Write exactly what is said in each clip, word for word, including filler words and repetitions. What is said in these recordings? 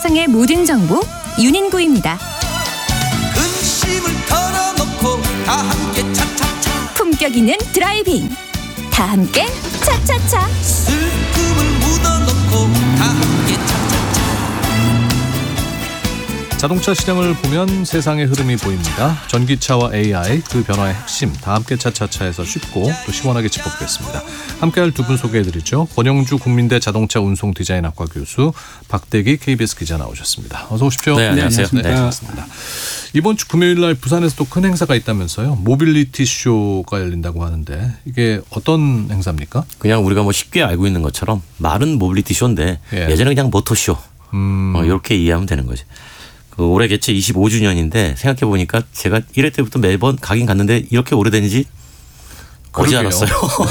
세상의 모든 정보 윤인구입니다. 근심을 털어놓고 다 함께 차차차. 품격 있는 드라이빙 다 함께 차차차. 슬픔을 묻어놓고 다 함께 차차차. 자동차 시장을 보면 세상의 흐름이 보입니다. 전기차와 에이아이, 그 변화의 핵심 다 함께 차차차에서 쉽고 또 시원하게 짚어보겠습니다. 함께할 두 분 소개해드리죠. 권영주 국민대 자동차 운송 디자인학과 교수, 박대기 케이비에스 기자 나오셨습니다. 어서 오십시오. 네, 안녕하세요. 네, 반갑습니다. 이번 주 금요일 날 부산에서 또 큰 행사가 있다면서요. 모빌리티 쇼가 열린다고 하는데 이게 어떤 행사입니까? 그냥 우리가 뭐 쉽게 알고 있는 것처럼 말은 모빌리티 쇼인데 예. 예전에 그냥 모터쇼 음. 어, 이렇게 이해하면 되는 거죠. 그 올해 개최 이십오 주년인데 생각해 보니까 제가 일 회 때부터 매번 가긴 갔는데 이렇게 오래된지 거지 않았어요.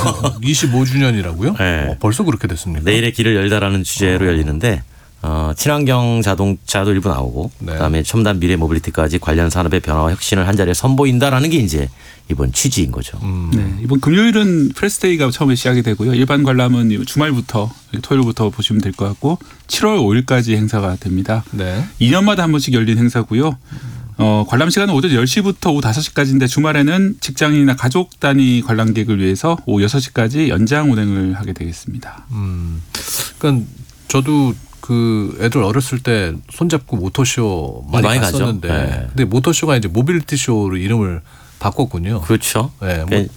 이십오 주년이라고요? 네. 어, 벌써 그렇게 됐습니까? 내일의 길을 열다라는 주제로 열리는데 어, 친환경 자동차도 일부 나오고 네. 그다음에 첨단 미래 모빌리티까지 관련 산업의 변화와 혁신을 한 자리에 선보인다라는 게 이제 이번 취지인 거죠. 음. 네, 이번 금요일은 프레스데이가 처음에 시작이 되고요. 일반 관람은 주말부터 토요일부터 보시면 될 것 같고 칠월 오일까지 행사가 됩니다. 네. 이 년마다 한 번씩 열린 행사고요. 어, 관람 시간은 오전 열 시부터 오후 다섯 시까지인데 주말에는 직장인이나 가족 단위 관람객을 위해서 오후 여섯 시까지 연장 운행을 하게 되겠습니다. 음. 그러니까 저도 그 애들 어렸을 때 손잡고 모터쇼 많이, 많이 갔었는데 가죠. 네. 근데 모터쇼가 이제 모빌리티 쇼로 이름을 바꿨군요. 그렇죠. 네, 뭐. 그러니까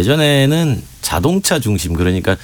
예전에는 자동차 중심 그러니까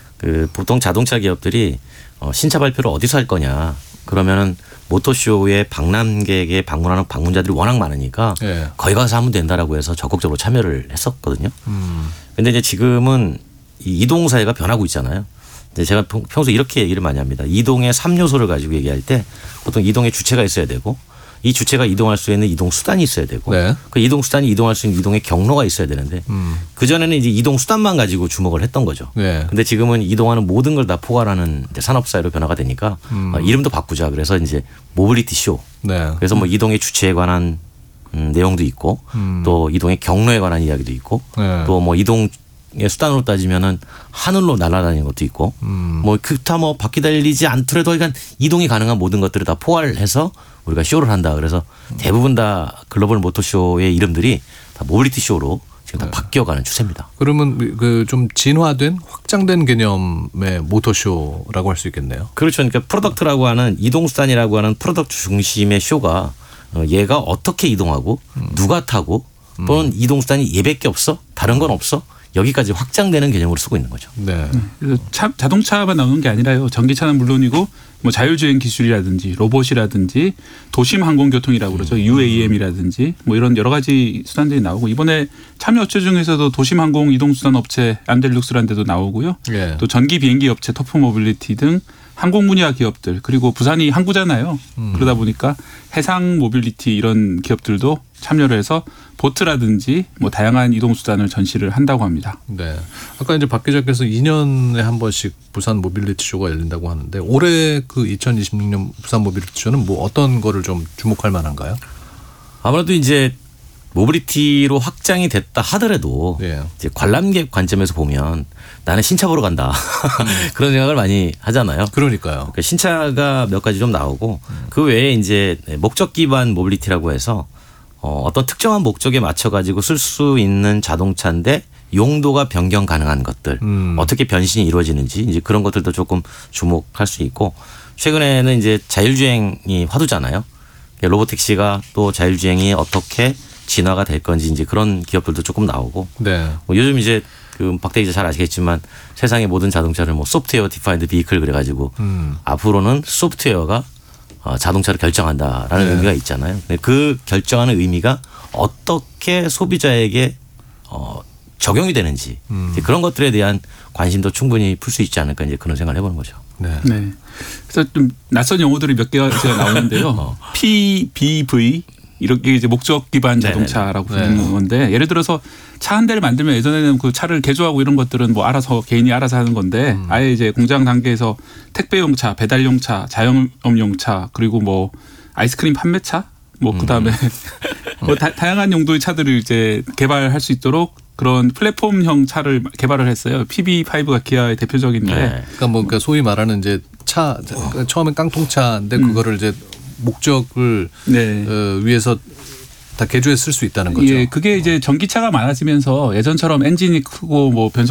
그 보통 자동차 기업들이 어, 신차 발표를 어디서 할 거냐 그러면은 모터쇼에 방문객에 방문하는 방문자들이 워낙 많으니까 네. 거기 가서 하면 된다라고 해서 적극적으로 참여를 했었거든요. 음. 근데 이제 지금은 이 이동 사회가 변하고 있잖아요. 이제 제가 평소 이렇게 얘기를 많이 합니다. 이동의 삼 요소를 가지고 얘기할 때 보통 이동의 주체가 있어야 되고 이 주체가 이동할 수 있는 이동 수단이 있어야 되고 네. 그 이동 수단이 이동할 수 있는 이동의 경로가 있어야 되는데 음. 그 전에는 이제 이동 수단만 가지고 주목을 했던 거죠. 네. 근데 지금은 이동하는 모든 걸 다 포괄하는 산업 사회로 변화가 되니까 음. 어, 이름도 바꾸자. 그래서 이제 모빌리티 쇼. 네. 그래서 뭐 이동의 주체에 관한 음, 내용도 있고 음. 또 이동의 경로에 관한 이야기도 있고 네. 또 뭐 이동의 수단으로 따지면은 하늘로 날아다니는 것도 있고 음. 뭐 그렇다 뭐 바퀴 달리지 않더라도 그러니까 이동이 가능한 모든 것들을 다 포괄해서 우리가 쇼를 한다. 그래서 대부분 다 글로벌 모터쇼의 이름들이 다 모빌리티 쇼로 지금 다 네. 바뀌어가는 추세입니다. 그러면 그 좀 진화된 확장된 개념의 모터쇼라고 할 수 있겠네요. 그렇죠. 그러니까 프로덕트라고 하는 이동수단이라고 하는 프로덕트 중심의 쇼가 어, 얘가 어떻게 이동하고 음. 누가 타고 또는 이동수단이 얘밖에 없어? 다른 건 없어? 여기까지 확장되는 개념으로 쓰고 있는 거죠. 네. 그래서 차, 자동차만 나오는 게 아니라요. 전기차는 물론이고 뭐 자율주행 기술이라든지 로봇이라든지 도심 항공교통이라고 그러죠. 유에이엠이라든지 뭐 이런 여러 가지 수단들이 나오고 이번에 참여 업체 중에서도 도심 항공 이동수단 업체 안델룩스라는 데도 나오고요. 예. 또 전기 비행기 업체 터프모빌리티 등 항공 분야 기업들 그리고 부산이 항구잖아요. 음. 그러다 보니까 해상 모빌리티 이런 기업들도 참여를 해서 보트라든지 뭐 다양한 이동 수단을 전시를 한다고 합니다. 네. 아까 이제 박 기자께서 이 년에 한 번씩 부산 모빌리티 쇼가 열린다고 하는데 올해 그 이천이십육 년 부산 모빌리티 쇼는 뭐 어떤 거를 좀 주목할 만한가요? 아무래도 이제 모빌리티로 확장이 됐다 하더라도 예. 이제 관람객 관점에서 보면 나는 신차 보러 간다. 그런 생각을 많이 하잖아요. 그러니까요. 그러니까 신차가 몇 가지 좀 나오고 그 외에 이제 목적 기반 모빌리티라고 해서 어, 어떤 특정한 목적에 맞춰 가지고 쓸 수 있는 자동차인데 용도가 변경 가능한 것들 음. 어떻게 변신이 이루어지는지 이제 그런 것들도 조금 주목할 수 있고 최근에는 이제 자율주행이 화두잖아요. 로보택시가 또 자율주행이 어떻게 진화가 될 건지 이제 그런 기업들도 조금 나오고 네. 뭐 요즘 이제 그 박대 기자 잘 아시겠지만 세상의 모든 자동차를 뭐 소프트웨어 디파인드 비클 그래가지고 음. 앞으로는 소프트웨어가 어, 자동차를 결정한다라는 네. 의미가 있잖아요. 근데 그 결정하는 의미가 어떻게 소비자에게 어, 적용이 되는지 음. 이제 그런 것들에 대한 관심도 충분히 풀 수 있지 않을까 이제 그런 생각을 해보는 거죠. 네. 네. 그래서 좀 낯선 용어들이 몇 개가 나오는데요. 어. 피비브이 이렇게 이제 목적 기반 자동차라고 네네. 부르는 네. 건데 예를 들어서 차 한 대를 만들면 예전에는 그 차를 개조하고 이런 것들은 뭐 알아서 개인이 알아서 하는 건데 음. 아예 이제 공장 단계에서 택배용 차, 배달용 차, 자영업용 차 그리고 뭐 아이스크림 판매차 뭐 그다음에 뭐 다, 다양한 용도의 차들을 이제 개발할 수 있도록 그런 플랫폼형 차를 개발을 했어요. 피비 파이브가 기아의 대표적인데. 네. 그러니까 뭐 그러니까 소위 말하는 이제 차 그러니까 처음엔 깡통차인데 음. 그거를 이제 목적을 네. 어, 위해서 다 개조해 쓸 수 있다는 거죠. 예, 그게 이제 전기차가 많아지면서 예전처럼 엔진이 크고 뭐 변속